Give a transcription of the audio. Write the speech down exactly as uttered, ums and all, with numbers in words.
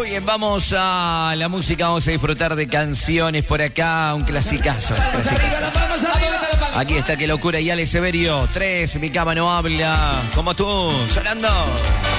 Muy bien, vamos a la música, vamos a disfrutar de canciones por acá, un clasicazo. Aquí está Qué Locura y Alex Severio. Tres, Mi Cama No Habla, como tú, sonando.